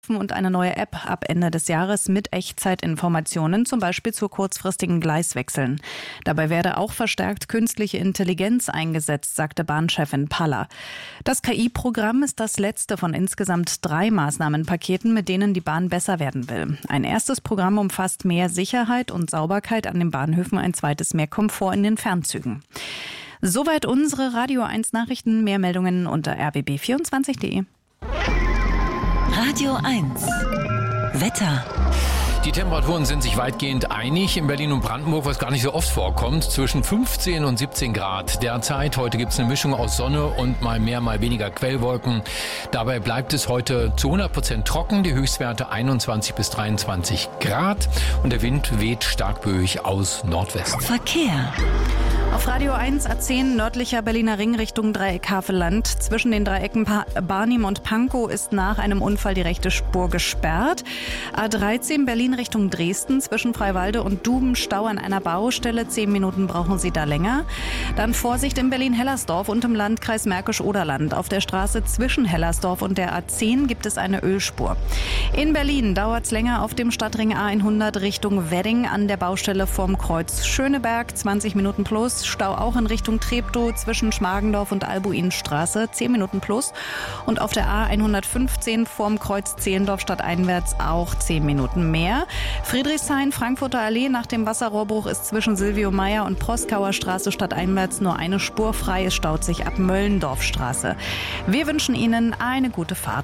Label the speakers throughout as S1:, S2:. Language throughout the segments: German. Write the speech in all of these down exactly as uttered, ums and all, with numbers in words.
S1: und eine neue App ab Ende des Jahres mit Echtzeitinformationen, zum Beispiel zu kurzfristigen Gleiswechseln. Dabei werde auch verstärkt künstliche Intelligenz eingesetzt, sagte Bahnchefin Paller. Das K I-Programm ist das letzte von insgesamt drei Maßnahmenpaketen, mit denen die Bahn besser werden will. Ein erstes Programm umfasst mehr Sicherheit und Sauberkeit an den Bahnhöfen, ein zweites mehr Komfort in den Fernzügen. Soweit unsere Radio eins Nachrichten. Mehr Meldungen unter r b b vierundzwanzig punkt d e.
S2: Radio eins Wetter.
S3: Die Temperaturen sind sich weitgehend einig. In Berlin und Brandenburg, was gar nicht so oft vorkommt, zwischen fünfzehn und siebzehn Grad derzeit. Heute gibt es eine Mischung aus Sonne und mal mehr, mal weniger Quellwolken. Dabei bleibt es heute zu hundert Prozent trocken. Die Höchstwerte einundzwanzig bis dreiundzwanzig Grad. Und der Wind weht stark böig aus Nordwesten.
S2: Verkehr.
S1: Auf Radio eins A zehn nördlicher Berliner Ring Richtung Dreieck Havelland. Zwischen den Dreiecken pa- Barnim und Pankow ist nach einem Unfall die rechte Spur gesperrt. A dreizehn Berlin Richtung Dresden zwischen Freiwalde und Duben Stau an einer Baustelle. Zehn Minuten brauchen Sie da länger. Dann Vorsicht in Berlin-Hellersdorf und im Landkreis Märkisch-Oderland. Auf der Straße zwischen Hellersdorf und der A zehn gibt es eine Ölspur. In Berlin dauert es länger auf dem Stadtring A hundert Richtung Wedding an der Baustelle vorm Kreuz Schöneberg. zwanzig Minuten plus. Stau auch in Richtung Treptow zwischen Schmargendorf und Albuinstraße, zehn Minuten plus. Und auf der A hundertfünfzehn vorm Kreuz Zehlendorf stadteinwärts auch zehn Minuten mehr. Friedrichshain, Frankfurter Allee nach dem Wasserrohrbruch ist zwischen Silvio Meyer und Proskauer Straße stadteinwärts nur eine Spur frei. Es staut sich ab Möllendorfstraße. Wir wünschen Ihnen eine gute Fahrt.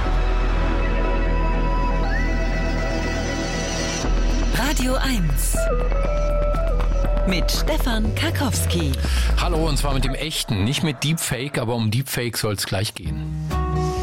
S2: Radio eins mit Stefan Karkowski.
S3: Hallo, und zwar mit dem echten, nicht mit Deepfake, aber um Deepfake soll es gleich gehen.